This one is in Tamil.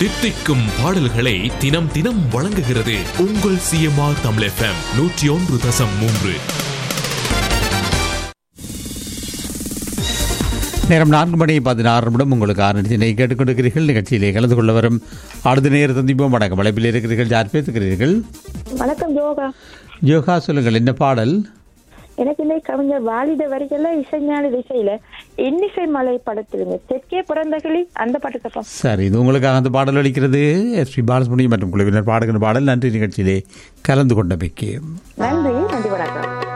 தித்திக்கும் பாடல்களை தினம் தினம் வழங்குகிறது உங்கள் சிஎம்ஆர் தமிழ் FM 101.3. நேரம் 4:16 உங்களுக்கு ஆரம்பித்தினை கேட்டுக்கொண்டிருக்கிறீர்கள். நிகழ்ச்சியிலே கலந்து கொள்ள வரும் அடுத்த நேரம் சந்திப்போம். வணக்கம். அழைப்பில் இருக்கிறீர்கள். யார் பேசுகிறீர்கள்? வணக்கம் யோகா. யோகா, சொல்லுங்கள், என்ன பாடல்? எனக்கு இந்த கவிஞர் வாலித வரிகள்ல இசைஞான திசையில இன்னிசை மலை படத்திலுங்க தெற்கே பிறந்தகளி அந்த பாட்டுக்கப்பா. சரி, இது உங்களுக்காக அந்த பாடல் அளிக்கிறது. எஸ்பி பாலசுப்ரமணியம் மற்றும் குழுவினர் பாடுகிற பாடல். நன்றி நிகழ்ச்சியிலே கலந்து கொண்டமைக்கு. நன்றி. நன்றி, வணக்கம்.